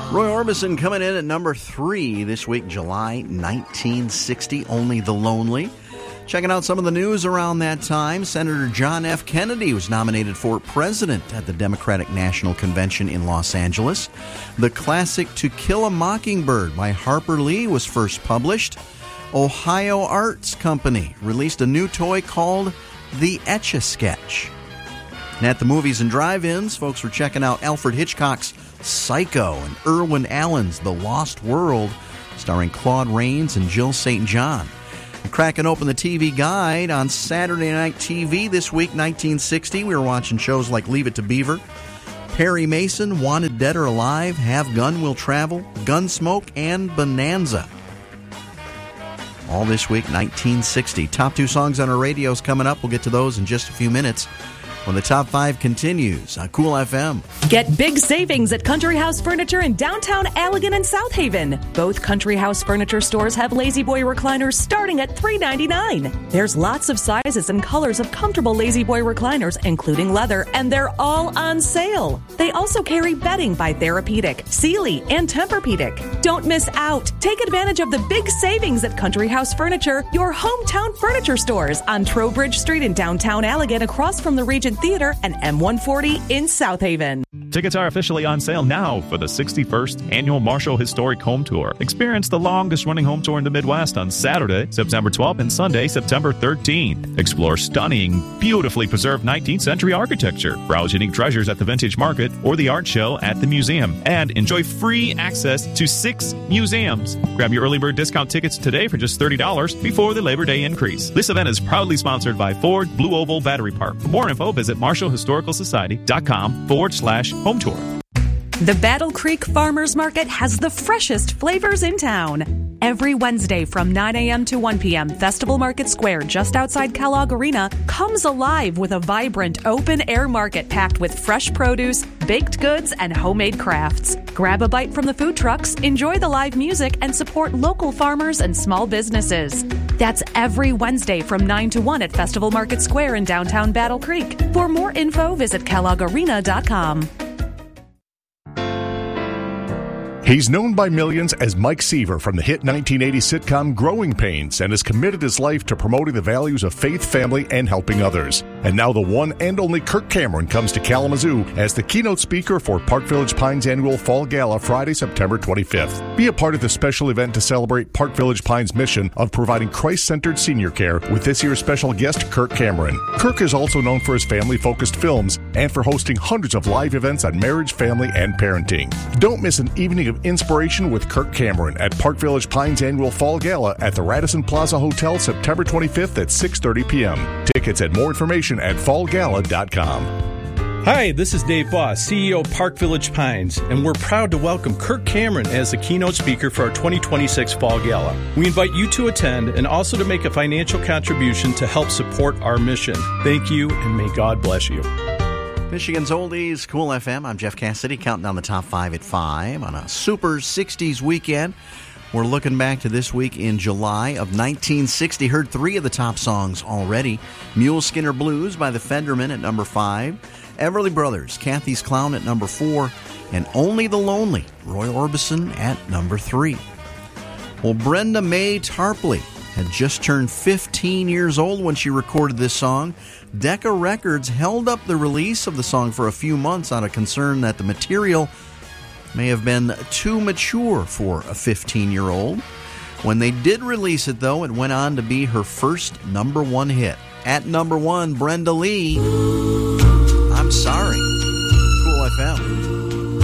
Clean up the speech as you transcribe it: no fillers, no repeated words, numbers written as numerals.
Roy Orbison coming in at number 3 this week, July 1960, Only the Lonely. Checking out some of the news around that time, Senator John F. Kennedy was nominated for president at the Democratic National Convention in Los Angeles. The classic To Kill a Mockingbird by Harper Lee was first published. Ohio Arts Company released a new toy called the Etch-a-Sketch. And at the movies and drive-ins, folks were checking out Alfred Hitchcock's Psycho and Irwin Allen's The Lost World, starring Claude Rains and Jill St. John. And cracking open the TV guide on Saturday Night TV this week, 1960, we were watching shows like Leave It to Beaver, Perry Mason, Wanted Dead or Alive, Have Gun Will Travel, Gunsmoke, and Bonanza. All this week, 1960. Top 2 songs on our radios coming up. We'll get to those in just a few minutes when the Top 5 continues on Cool FM. Get big savings at Country House Furniture in downtown Allegan and South Haven. Both Country House Furniture stores have Lazy Boy recliners starting at $3.99. There's lots of sizes and colors of comfortable Lazy Boy recliners, including leather, and they're all on sale. They also carry bedding by Therapeutic, Sealy, and Tempur-Pedic. Don't miss out. Take advantage of the big savings at Country House Furniture, your hometown furniture stores on Trowbridge Street in downtown Allegan, across from the Regent Theater and M140 in South Haven. Tickets are officially on sale now for the 61st Annual Marshall Historic Home Tour. Experience the longest-running home tour in the Midwest on Saturday, September 12th, and Sunday, September 13th. Explore stunning, beautifully preserved 19th century architecture, browse unique treasures at the Vintage Market or the art show at the museum, and enjoy free access to 6 museums. Grab your early bird discount tickets today for just $30 before the Labor Day increase. This event is proudly sponsored by Ford Blue Oval Battery Park. For more info, visit MarshallHistoricalSociety.com/home tour. The Battle Creek Farmers Market has the freshest flavors in town. Every Wednesday from 9 a.m. to 1 p.m., Festival Market Square, just outside Kellogg Arena, comes alive with a vibrant open-air market packed with fresh produce, baked goods, and homemade crafts. Grab a bite from the food trucks, enjoy the live music, and support local farmers and small businesses. That's every Wednesday from 9 to 1 at Festival Market Square in downtown Battle Creek. For more info, visit KelloggArena.com. He's known by millions as Mike Seaver from the hit 1980 sitcom Growing Pains and has committed his life to promoting the values of faith, family, and helping others. And now the one and only Kirk Cameron comes to Kalamazoo as the keynote speaker for Park Village Pines annual Fall Gala Friday, September 25th. Be a part of the special event to celebrate Park Village Pines' mission of providing Christ-centered senior care with this year's special guest, Kirk Cameron. Kirk is also known for his family-focused films and for hosting hundreds of live events on marriage, family, and parenting. Don't miss an evening of inspiration with Kirk Cameron at Park Village Pines annual Fall Gala at the Radisson Plaza Hotel September 25th at 6:30 p.m. Tickets and more information at fallgala.com. Hi, this is Dave Boss, CEO of Park Village Pines, and we're proud to welcome Kirk Cameron as the keynote speaker for our 2026 Fall Gala. We invite you to attend and also to make a financial contribution to help support our mission. Thank you, and may God bless you. Michigan's Oldies, Cool FM. I'm Jeff Cassidy, counting down the top 5 at 5 on a super 60s weekend. We're looking back to this week in July of 1960. Heard 3 of the top songs already. Mule Skinner Blues by the Fendermen at number 5. Everly Brothers, Kathy's Clown at number 4. And Only the Lonely, Roy Orbison at number 3. Well, Brenda Mae Tarpley had just turned 15 years old when she recorded this song. Decca Records held up the release of the song for a few months out of concern that the material may have been too mature for a 15-year-old. When they did release it, though, it went on to be her first number 1 hit. At number 1, Brenda Lee, I'm Sorry. Cool FM.